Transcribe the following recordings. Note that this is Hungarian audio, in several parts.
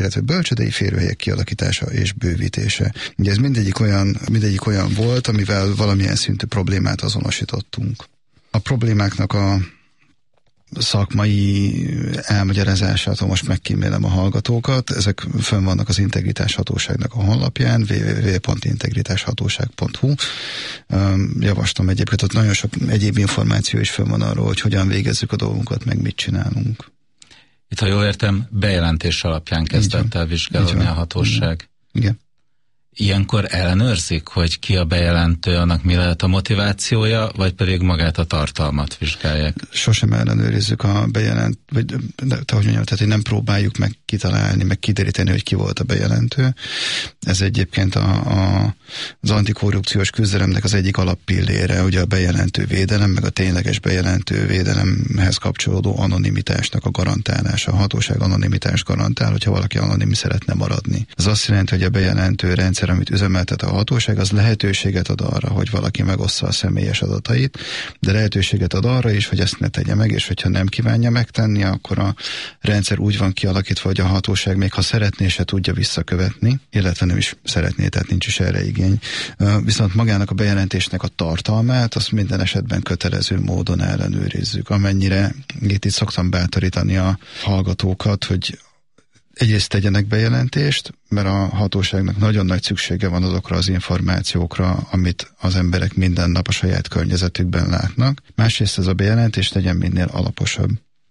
illetve bölcsődei férőhelyek kialakítása és bővítése. Ugye ez mindegyik olyan volt, amivel valamilyen szintű problémát azonosítottunk. A problémáknak a szakmai elmagyarázásától most megkímélem a hallgatókat. Ezek fönn vannak az Integritás Hatóságnak a honlapján, www.integritáshatóság.hu. Javaslom egyébként, ott nagyon sok egyéb információ is fönn van arról, hogy hogyan végezzük a dolgunkat, meg mit csinálunk. Itt, ha jól értem, bejelentés alapján kezdett el vizsgálni a hatóság. Igen. Ilyenkor ellenőrzik, hogy ki a bejelentő, annak mi lehet a motivációja, vagy pedig magát a tartalmat vizsgálják? Sosem ellenőrizzük a tehát nem próbáljuk meg kitalálni, meg kideríteni, hogy ki volt a bejelentő. Ez egyébként az antikorrupciós küzdelemnek az egyik alappillére, ugye a bejelentő védelem, meg a tényleges bejelentő védelemhez kapcsolódó anonimitásnak a garantálása. A hatóság anonimitást garantál, hogyha valaki anonim szeretne maradni. Ez azt jelenti, hogy a bejelentő rendszer, amit üzemeltet a hatóság, az lehetőséget ad arra, hogy valaki megossza a személyes adatait, de lehetőséget ad arra is, hogy ezt ne tegye meg, és hogyha nem kívánja megtenni, akkor a rendszer úgy van kialakítva, hogy a hatóság még ha szeretné, se tudja visszakövetni, illetve nem is szeretné, tehát nincs is erre igény. Viszont magának a bejelentésnek a tartalmát, azt minden esetben kötelező módon ellenőrizzük. Amennyire itt szoktam bátorítani a hallgatókat, hogy egyrészt tegyenek bejelentést, mert a hatóságnak nagyon nagy szüksége van azokra az információkra, amit az emberek minden nap a saját környezetükben látnak. Másrészt ez a bejelentés legyen minél alaposabb.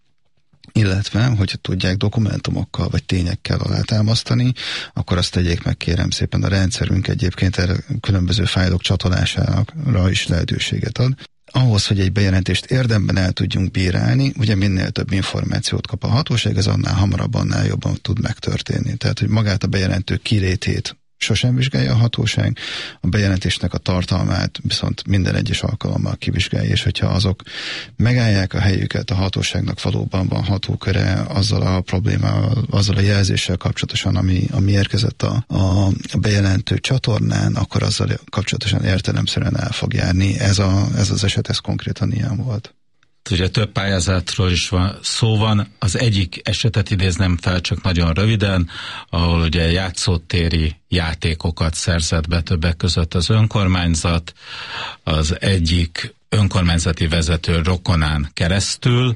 Illetve, hogyha tudják dokumentumokkal vagy tényekkel alátámasztani, akkor azt tegyék meg, kérem szépen, a rendszerünk egyébként erre különböző fájlok csatolására is lehetőséget ad. Ahhoz, hogy egy bejelentést érdemben el tudjunk bírálni, ugye minél több információt kap a hatóság, ez annál hamarabb, annál jobban tud megtörténni. Tehát, hogy magát a bejelentő kilétét sosem vizsgálja a hatóság, a bejelentésnek a tartalmát viszont minden egyes alkalommal kivizsgálja, és hogyha azok megállják a helyüket, a hatóságnak valóban van hatóköre azzal a problémával, azzal a jelzéssel kapcsolatosan, ami érkezett a bejelentő csatornán, akkor azzal kapcsolatosan értelemszerűen el fog járni. Ez az eset, ez konkrétan ilyen volt. Ugye több pályázatról is szó van. Az egyik esetet idéznem fel csak nagyon röviden, ahol ugye játszótéri játékokat szerzett be többek között az önkormányzat, az egyik önkormányzati vezető rokonán keresztül,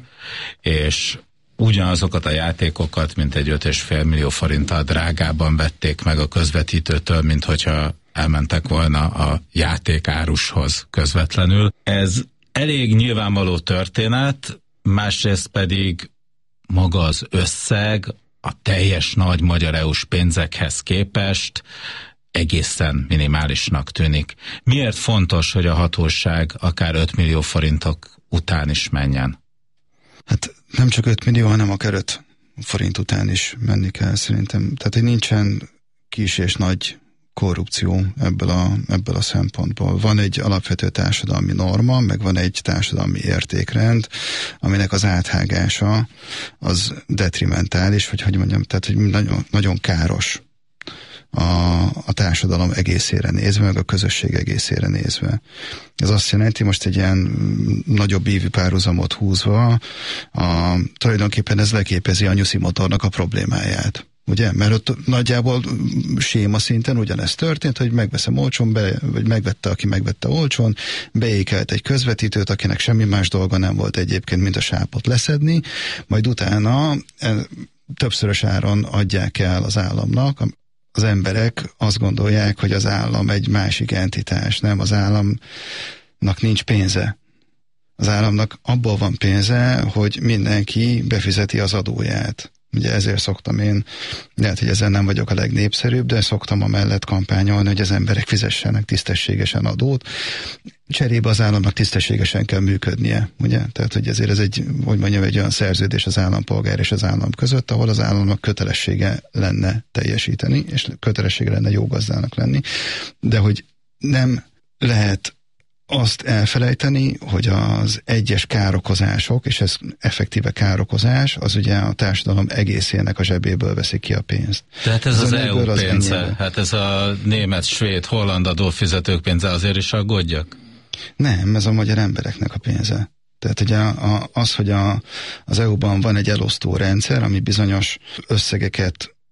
és ugyanazokat a játékokat, mint egy 5,5 millió forinttal drágában vették meg a közvetítőtől, mint hogyha elmentek volna a játékárushoz közvetlenül. Ez elég nyilvánvaló történet, másrészt pedig maga az összeg a teljes nagy magyar EU-s pénzekhez képest egészen minimálisnak tűnik. Miért fontos, hogy a hatóság akár 5 millió forintok után is menjen? Hát nem csak 5 millió, hanem akár 5 forint után is menni kell szerintem. Tehát, hogy nincsen kis és nagy korrupció ebből a szempontból. Van egy alapvető társadalmi norma, meg van egy társadalmi értékrend, aminek az áthágása az detrimentális, vagy hogy mondjam, tehát hogy nagyon, nagyon káros a társadalom egészére nézve, meg a közösség egészére nézve. Ez azt jelenti, most egy ilyen nagyobb ívű párhuzamot húzva, tulajdonképpen ez leképezi a nyuszi motornak a problémáját. Ugye? Mert ott nagyjából séma szinten ugyanezt történt, hogy megveszem olcsón, vagy megvette, aki megvette olcsón, beékelt egy közvetítőt, akinek semmi más dolga nem volt egyébként, mint a sápot leszedni, majd utána többszörös áron adják el az államnak. Az emberek azt gondolják, hogy az állam egy másik entitás, nem? Az államnak nincs pénze. Az államnak abból van pénze, hogy mindenki befizeti az adóját. Ugye ezért szoktam én, lehet, hogy ezen nem vagyok a legnépszerűbb, de szoktam amellett kampányolni, hogy az emberek fizessenek tisztességesen adót. Cserébe az államnak tisztességesen kell működnie, ugye? Tehát, hogy ezért ez egy olyan szerződés az állampolgár és az állam között, ahol az államnak kötelessége lenne teljesíteni, és kötelessége lenne jó gazdának lenni, de hogy nem lehet azt elfelejteni, hogy az egyes károkozások, és ez effektíve károkozás, az ugye a társadalom egészének a zsebéből veszik ki a pénzt. Tehát ez az EU pénze, hát ez a német, svéd, holland adófizetők pénze, azért is aggódjak? Nem, ez a magyar embereknek a pénze. Tehát ugye az, hogy az EU-ban van egy elosztó rendszer, ami bizonyos összegeket